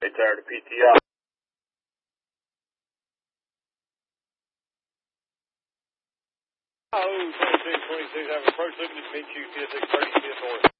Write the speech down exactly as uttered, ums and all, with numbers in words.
Tired of P T I. Oh, twenty-six, twenty-six, have approach looking to meet you, T S six thirty, T S four.